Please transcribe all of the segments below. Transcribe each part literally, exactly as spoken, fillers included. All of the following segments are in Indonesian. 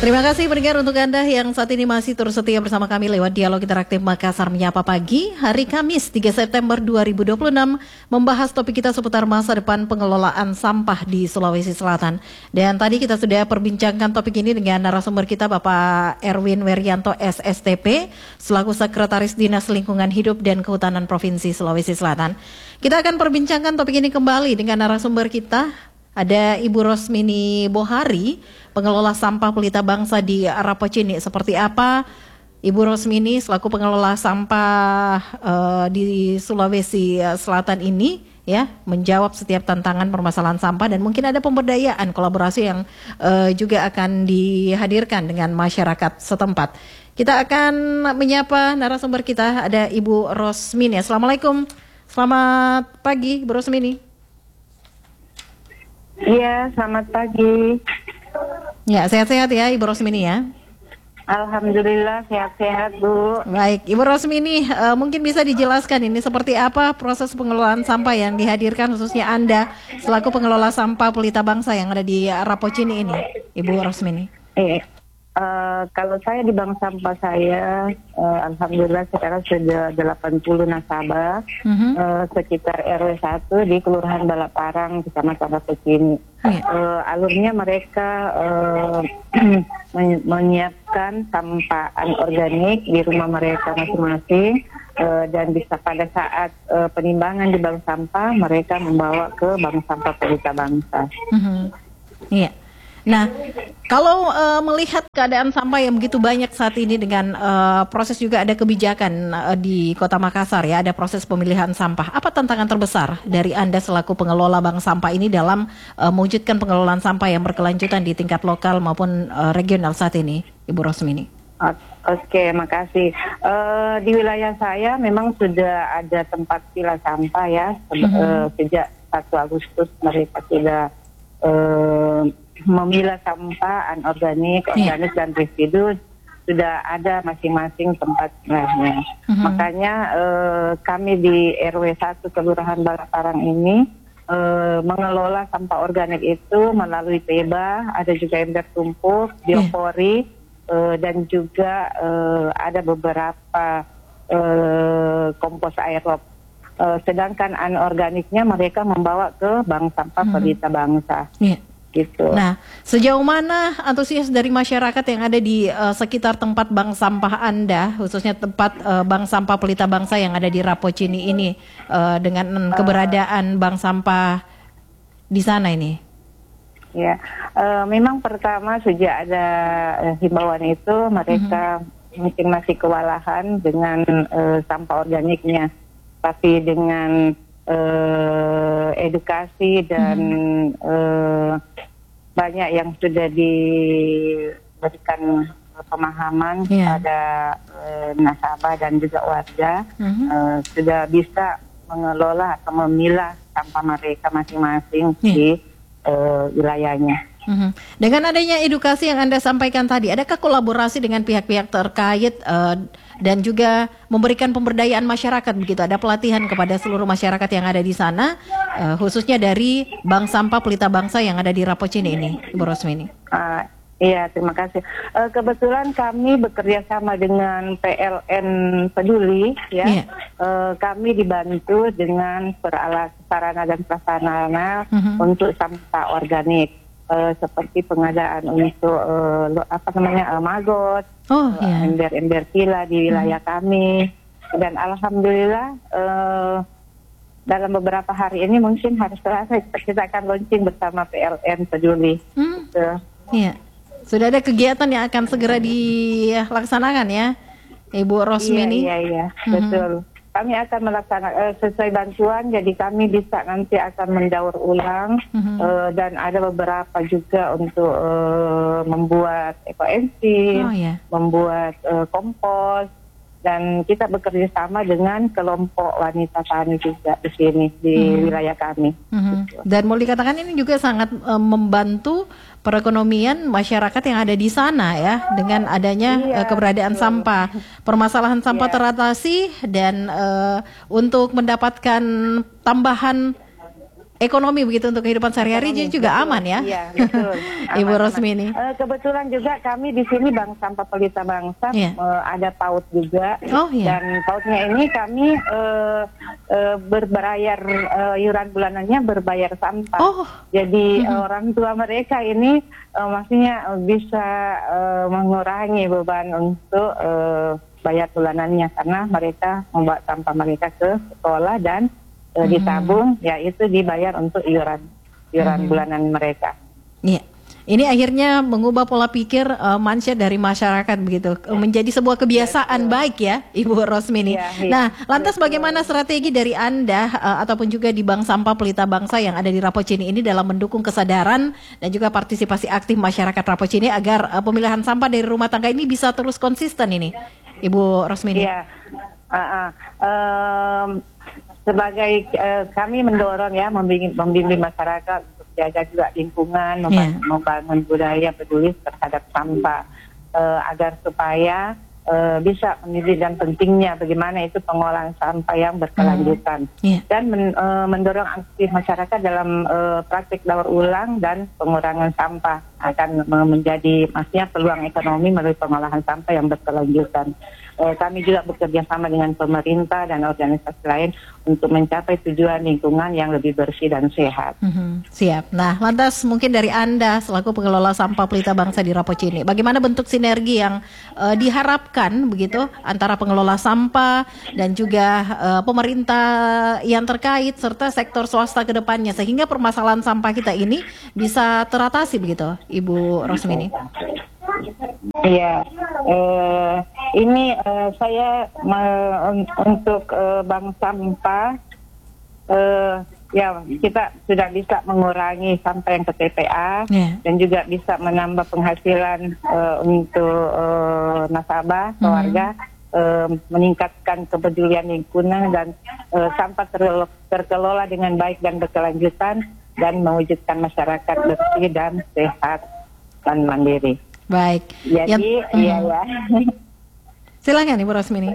Terima kasih pendengar untuk Anda yang saat ini masih terus setia bersama kami lewat Dialog Interaktif Makassar Menyapa Pagi hari Kamis tiga September dua ribu dua puluh enam membahas topik kita seputar masa depan pengelolaan sampah di Sulawesi Selatan. Dan tadi kita sudah perbincangkan topik ini dengan narasumber kita Bapak Erwin Werianto S S T P selaku Sekretaris Dinas Lingkungan Hidup dan Kehutanan Provinsi Sulawesi Selatan. Kita akan perbincangkan topik ini kembali dengan narasumber kita. Ada Ibu Rosmini Bohari, pengelola sampah Pelita Bangsa di Rapocini. Seperti apa Ibu Rosmini selaku pengelola sampah uh, di Sulawesi Selatan ini ya menjawab setiap tantangan permasalahan sampah, dan mungkin ada pemberdayaan kolaborasi yang uh, juga akan dihadirkan dengan masyarakat setempat. Kita akan menyapa narasumber kita, ada Ibu Rosmini. Assalamualaikum. Selamat pagi Ibu Rosmini. Iya, selamat pagi. Ya, sehat-sehat ya Ibu Rosmini ya. Alhamdulillah sehat-sehat Bu. Baik, Ibu Rosmini uh, mungkin bisa dijelaskan ini seperti apa proses pengelolaan sampah yang dihadirkan khususnya Anda selaku pengelola sampah Pelita Bangsa yang ada di Rapocini ini, Ibu Rosmini. Eh, uh, kalau saya di bank sampah saya, uh, Alhamdulillah sekarang sudah delapan puluh nasabah, uh-huh. uh, sekitar R W satu di Kelurahan Balaparang, Kecamatan Rapocini. Yeah. Uh, alurnya mereka uh, menyiapkan sampah anorganik di rumah mereka masing-masing, uh, dan bisa pada saat uh, penimbangan di bank sampah mereka membawa ke bank sampah Pelita Bangsa. Uh-huh. Iya. Yeah. Nah, kalau uh, melihat keadaan sampah yang begitu banyak saat ini dengan uh, proses juga ada kebijakan uh, di Kota Makassar ya, ada proses pemilihan sampah. Apa tantangan terbesar dari Anda selaku pengelola bank sampah ini dalam uh, mewujudkan pengelolaan sampah yang berkelanjutan di tingkat lokal maupun uh, regional saat ini, Ibu Rosmini? Oke, makasih. Uh, di wilayah saya memang sudah ada tempat pilah sampah ya, mm-hmm. uh, sejak satu Agustus mereka sudah uh, memilah sampah anorganik, organik yeah. dan residu sudah ada masing-masing tempat pilahnya. Mm-hmm. Makanya eh, kami di R W satu Kelurahan Balaparang ini eh, mengelola sampah organik itu melalui Peba, ada juga ember tumpuk, biopori, yeah. eh, dan juga eh, ada beberapa eh, kompos aerob. Eh, sedangkan anorganiknya mereka membawa ke bank sampah mm-hmm. Pelita Bangsa. Yeah. Gitu. Nah, sejauh mana antusias dari masyarakat yang ada di uh, sekitar tempat bank sampah Anda, khususnya tempat uh, bank sampah Pelita Bangsa yang ada di Rapocini ini, uh, dengan keberadaan bank sampah di sana ini? Ya, uh, memang pertama sejak ada uh, himbauan itu mereka mm-hmm. mungkin masih kewalahan dengan uh, sampah organiknya, tapi dengan Uh, edukasi dan hmm. uh, banyak yang sudah diberikan pemahaman yeah. pada uh, nasabah dan juga warga, hmm. uh, sudah bisa mengelola atau memilah sampah mereka masing-masing yeah. di uh, wilayahnya. Mm-hmm. Dengan adanya edukasi yang Anda sampaikan tadi, adakah kolaborasi dengan pihak-pihak terkait uh, dan juga memberikan pemberdayaan masyarakat begitu? Ada pelatihan kepada seluruh masyarakat yang ada di sana, uh, khususnya dari Bank Sampah Pelita Bangsa yang ada di Rapocini ini, Ibu Rosmini? Uh, iya, terima kasih. Uh, kebetulan kami bekerja sama dengan P L N Peduli, ya. Yeah. Uh, kami dibantu dengan peralat sarana dan prasarana mm-hmm. untuk sampah organik. Uh, seperti pengadaan untuk uh, apa namanya uh, maggot, oh, yeah. uh, ember-ember pila di wilayah hmm. kami, dan alhamdulillah uh, dalam beberapa hari ini mungkin hari Selasa kita akan launching bersama P L N Peduli. Hmm. Gitu. Yeah. Sudah ada kegiatan yang akan segera dilaksanakan ya, Ibu Rosmini? Iya, iya, iya. Hmm. Betul. Kami akan melaksanakan uh, sesuai bantuan, jadi kami bisa nanti akan mendaur ulang mm-hmm. uh, dan ada beberapa juga untuk uh, membuat ekoenzim, oh, yeah. membuat uh, kompos, dan kita bekerja sama dengan kelompok wanita tani juga di sini di mm-hmm. wilayah kami. Mm-hmm. Gitu. Dan mau dikatakan ini juga sangat uh, membantu perekonomian masyarakat yang ada di sana ya, dengan adanya iya, uh, keberadaan betul. sampah, permasalahan sampah iya. teratasi, dan uh, untuk mendapatkan tambahan ekonomi begitu untuk kehidupan sehari-hari, jadi juga betul. aman ya. Iya, betul. Ibu Aman, Rosmini. aman. Eh, kebetulan juga kami di sini Bank Sampah Pelita Bangsa Iya. eh, ada PAUD juga. Oh, iya. Dan PAUDnya ini kami eh, eh, berbayar eh, iuran bulanannya berbayar sampah. Oh. Jadi Mhm. orang tua mereka ini eh, maksudnya bisa eh, mengurangi beban untuk eh, bayar bulanannya karena mereka membawa sampah mereka ke sekolah dan e, ditabung, ya itu dibayar untuk iuran iuran Mhm. bulanan mereka. Iya. Ini akhirnya mengubah pola pikir uh, mindset dari masyarakat begitu, uh, menjadi sebuah kebiasaan baik ya, Ibu Rosmini. Iya, iya. Nah, lantas Betul. bagaimana strategi dari Anda uh, ataupun juga di Bank Sampah Pelita Bangsa yang ada di Rapocini ini dalam mendukung kesadaran dan juga partisipasi aktif masyarakat Rapocini agar uh, pemilihan sampah dari rumah tangga ini bisa terus konsisten ini, Ibu Rosmini? Iya. Uh, uh, um, sebagai uh, kami mendorong ya membimbing, membimbing masyarakat untuk jaga juga lingkungan, membangun, Yeah. membangun budaya peduli terhadap sampah uh, agar supaya uh, bisa mendidik dan pentingnya bagaimana itu pengolahan sampah yang berkelanjutan. Yeah. Dan men, uh, mendorong aktif masyarakat dalam uh, praktik daur ulang dan pengurangan sampah akan uh, menjadi maksudnya peluang ekonomi melalui pengolahan sampah yang berkelanjutan. Uh, kami juga bekerja sama dengan pemerintah dan organisasi lain untuk mencapai tujuan lingkungan yang lebih bersih dan sehat. Mhm, siap. Nah, lantas mungkin dari Anda selaku pengelola sampah Pelita Bangsa di Rapocini, bagaimana bentuk sinergi yang uh, diharapkan begitu antara pengelola sampah dan juga uh, pemerintah yang terkait serta sektor swasta ke depannya sehingga permasalahan sampah kita ini bisa teratasi begitu, Ibu Rosmini? Iya, eh, ini eh, saya me- un- untuk eh, bank sampah, eh, ya kita sudah bisa mengurangi sampah yang ke T P A Yeah. dan juga bisa menambah penghasilan eh, untuk eh, nasabah keluarga, eh, meningkatkan kepedulian lingkungan dan eh, sampah ter- terkelola dengan baik dan berkelanjutan dan mewujudkan masyarakat bersih dan sehat dan mandiri. Baik. Jadi, Yang- iya Mhm. ya. Silakan Ibu Rosmini.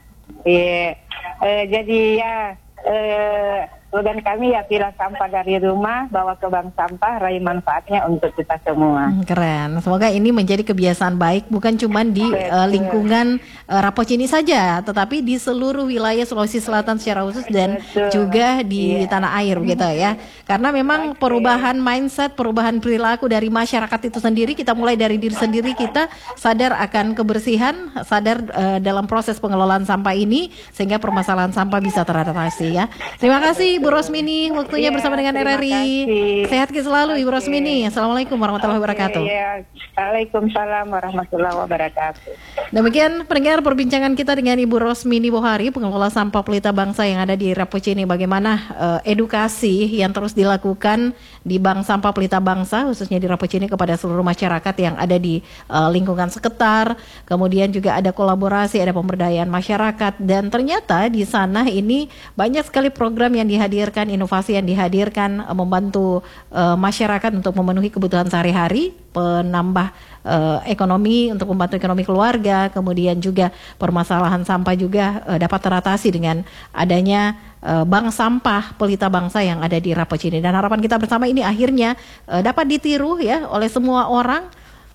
Iya, eh, jadi ya, eh, slogan kami ya pilah sampah dari rumah, bawa ke bank sampah, raih manfaatnya untuk kita semua. Hmm, keren. Semoga ini menjadi kebiasaan baik bukan cuma di uh, lingkungan uh, Rapocini saja, tetapi di seluruh wilayah Sulawesi Selatan secara khusus dan Betul. juga di Iya. tanah air begitu ya. Karena memang Oke. perubahan mindset, perubahan perilaku dari masyarakat itu sendiri kita mulai dari diri sendiri, kita sadar akan kebersihan, sadar uh, dalam proses pengelolaan sampah ini sehingga permasalahan sampah bisa teratasi ya. Terima kasih Ibu Rosmini waktunya Iya, bersama dengan R R I. terima kasih. Sehat selalu Ibu Oke. Rosmini. Assalamualaikum warahmatullahi wabarakatuh. Iya, Waalaikumsalam warahmatullahi wabarakatuh. Demikian pendengar perbincangan kita dengan Ibu Rosmini Bohari, pengelola sampah Pelita Bangsa yang ada di Rapocini. Bagaimana uh, edukasi yang terus dilakukan di Bank Sampah Pelita Bangsa, khususnya di Rapocini kepada seluruh masyarakat yang ada di uh, lingkungan sekitar. Kemudian juga ada kolaborasi, ada pemberdayaan masyarakat. Dan ternyata di sana ini banyak sekali program yang dihadirkan, inovasi yang dihadirkan, uh, membantu uh, masyarakat untuk memenuhi kebutuhan sehari-hari, penambah uh, ekonomi untuk membantu ekonomi keluarga, kemudian juga permasalahan sampah juga uh, dapat teratasi dengan adanya uh, bank sampah Pelita Bangsa yang ada di Rapocini. Dan harapan kita bersama ini akhirnya uh, dapat ditiru ya oleh semua orang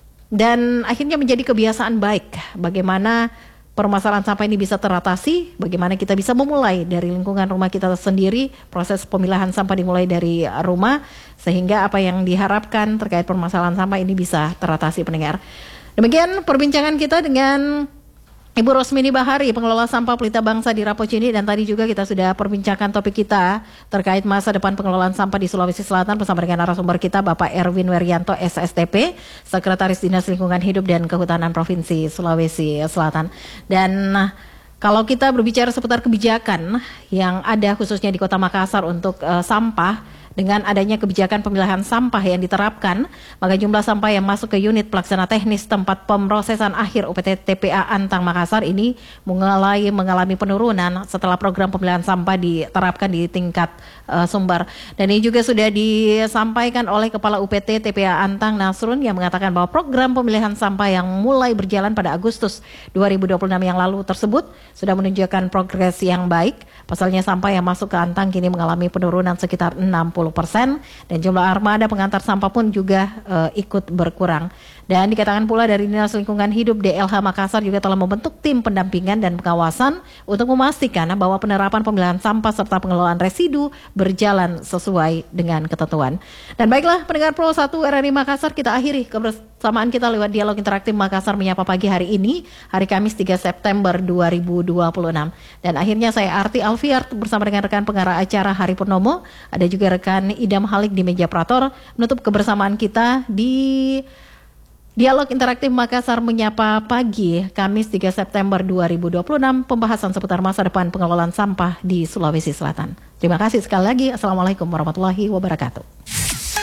dan akhirnya menjadi kebiasaan baik bagaimana permasalahan sampah ini bisa teratasi, bagaimana kita bisa memulai dari lingkungan rumah kita sendiri, proses pemilahan sampah dimulai dari rumah, sehingga apa yang diharapkan terkait permasalahan sampah ini bisa teratasi pendengar. Demikian perbincangan kita dengan Ibu Rosmini Bahari, pengelola sampah Pelita Bangsa di Rapocini, dan tadi juga kita sudah perbincangkan topik kita terkait masa depan pengelolaan sampah di Sulawesi Selatan bersama dengan narasumber kita Bapak Erwin Werianto S S T P, Sekretaris Dinas Lingkungan Hidup dan Kehutanan Provinsi Sulawesi Selatan. Dan kalau kita berbicara seputar kebijakan yang ada khususnya di Kota Makassar untuk uh, sampah, dengan adanya kebijakan pemilahan sampah yang diterapkan, maka jumlah sampah yang masuk ke unit pelaksana teknis tempat pemrosesan akhir U P T T P A Antang Makassar ini mulai mengalami penurunan setelah program pemilahan sampah diterapkan di tingkat uh, sumber. Dan ini juga sudah disampaikan oleh Kepala U P T T P A Antang Nasrun yang mengatakan bahwa program pemilihan sampah yang mulai berjalan pada Agustus dua ribu dua puluh enam yang lalu tersebut sudah menunjukkan progres yang baik. Pasalnya sampah yang masuk ke Antang kini mengalami penurunan sekitar enam puluh puluh persen dan jumlah armada pengantar sampah pun juga uh, ikut berkurang. Dan dikatakan pula dari Dinas Lingkungan Hidup D L H Makassar juga telah membentuk tim pendampingan dan pengawasan untuk memastikan bahwa penerapan pemilahan sampah serta pengelolaan residu berjalan sesuai dengan ketentuan. Dan baiklah pendengar Pro satu R R I Makassar, kita akhiri kebersamaan kita lewat dialog interaktif Makassar Menyapa Pagi hari ini, hari Kamis tiga September dua ribu dua puluh enam. Dan akhirnya saya Arti Alfiar bersama dengan rekan pengarah acara Hari Purnomo, ada juga rekan Idam Halik di meja operator, menutup kebersamaan kita di Dialog Interaktif Makassar Menyapa Pagi, Kamis tiga September dua ribu dua puluh enam, pembahasan seputar masa depan pengelolaan sampah di Sulawesi Selatan. Terima kasih sekali lagi. Assalamualaikum warahmatullahi wabarakatuh.